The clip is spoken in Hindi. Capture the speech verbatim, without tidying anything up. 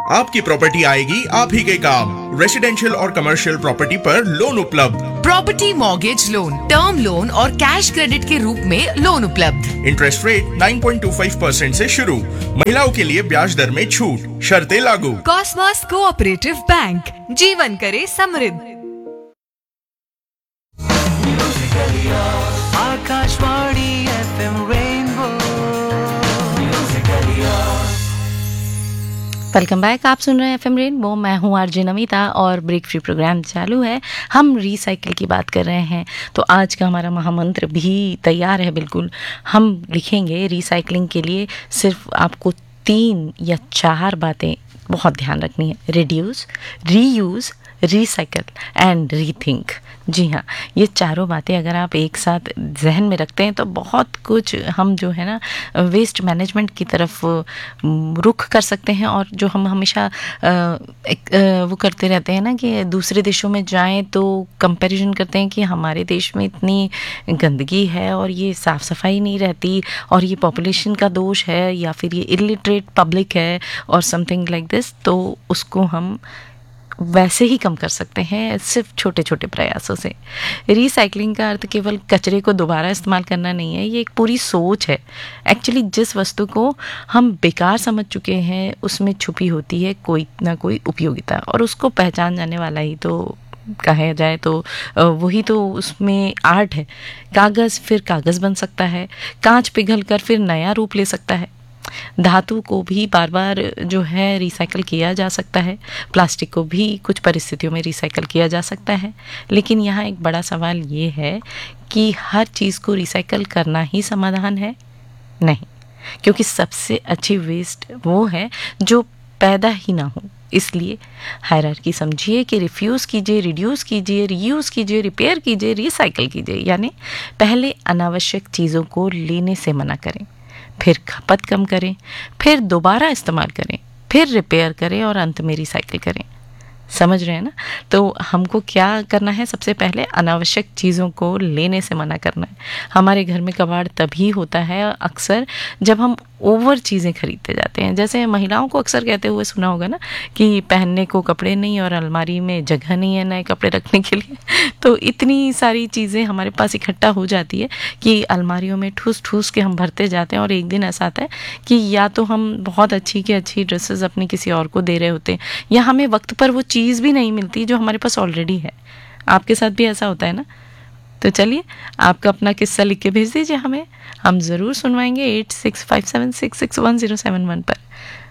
आपकी प्रॉपर्टी आएगी आप ही के काम। रेसिडेंशियल और कमर्शियल प्रॉपर्टी पर लोन उपलब्ध। Property mortgage loan, term loan और कैश क्रेडिट के रूप में लोन उपलब्ध। इंटरेस्ट रेट नौ पॉइंट दो पाँच परसेंट से शुरू। महिलाओं के लिए ब्याज दर में छूट, शर्तें लागू। कॉसमॉस कोऑपरेटिव बैंक, जीवन करे समृद्ध। Akashvani FM rainbow. Welcome back. आप सुन रहे हैं एफएम रेनबो। मैं हूँ आरजे नमिता और ब्रेक फ्री प्रोग्राम चालू है। हम रिसाइकिल की बात कर रहे हैं, तो आज का हमारा महामंत्र भी तैयार है। बिल्कुल हम लिखेंगे रिसाइकलिंग के लिए सिर्फ आपको तीन या चार बातें बहुत ध्यान रखनी है। Reduce, reuse, recycle and rethink. जी हाँ, ये चारों बातें अगर आप एक साथ जहन में रखते हैं तो बहुत कुछ हम जो है ना वेस्ट मैनेजमेंट की तरफ रुख कर सकते हैं। और जो हम हमेशा एक वो करते रहते हैं ना कि दूसरे देशों में जाएं तो कंपैरिजन करते हैं कि हमारे देश में इतनी गंदगी है और ये साफ़ सफाई नहीं रहती और ये पॉपुलेशन का दोष है या फिर ये इलिटरेट पब्लिक है और समथिंग लाइक दिस। तो उसको हम वैसे ही कम कर सकते हैं सिर्फ छोटे छोटे प्रयासों से। रिसाइकलिंग का अर्थ केवल कचरे को दोबारा इस्तेमाल करना नहीं है, ये एक पूरी सोच है। एक्चुअली जिस वस्तु को हम बेकार समझ चुके हैं उसमें छुपी होती है कोई ना कोई उपयोगिता, और उसको पहचान जाने वाला ही तो कहा जाए तो वही तो उसमें आर्ट है। कागज़ फिर कागज़ बन सकता है, कांच पिघल कर फिर नया रूप ले सकता है, धातु को भी बार बार जो है रिसाइकल किया जा सकता है, प्लास्टिक को भी कुछ परिस्थितियों में रिसाइकल किया जा सकता है। लेकिन यहाँ एक बड़ा सवाल ये है कि हर चीज़ को रिसाइकल करना ही समाधान है? नहीं, क्योंकि सबसे अच्छी वेस्ट वो है जो पैदा ही ना हो। इसलिए हायरार्की समझिए कि रिफ्यूज़ कीजिए, रिड्यूस कीजिए, रीयूज़ कीजिए, रिपेयर कीजिए, रिसाइकल कीजिए। यानी पहले अनावश्यक चीज़ों को लेने से मना करें, फिर खपत कम करें, फिर दोबारा इस्तेमाल करें, फिर रिपेयर करें और अंत में रिसाइकिल करें। समझ रहे हैं ना? तो हमको क्या करना है? सबसे पहले अनावश्यक चीज़ों को लेने से मना करना है। हमारे घर में कबाड़ तभी होता है अक्सर जब हम ओवर चीज़ें खरीदते जाते हैं। जैसे महिलाओं को अक्सर कहते हुए सुना होगा ना कि पहनने को कपड़े नहीं और अलमारी में जगह नहीं है नए कपड़े रखने के लिए। तो इतनी सारी चीज़ें हमारे पास इकट्ठा हो जाती है कि अलमारियों में ठूस ठूस के हम भरते जाते हैं। और एक दिन ऐसा आता है कि या तो हम बहुत अच्छी की अच्छी ड्रेसेस अपनी किसी और को दे रहे होते हैं, या हमें वक्त पर वो चीज़ भी नहीं मिलती जो हमारे पास ऑलरेडी है। आपके साथ भी ऐसा होता है ना? तो चलिए आपका अपना किस्सा लिख के भेज दीजिए हमें, हम ज़रूर सुनवाएंगे eight six five seven six six one zero seven one पर।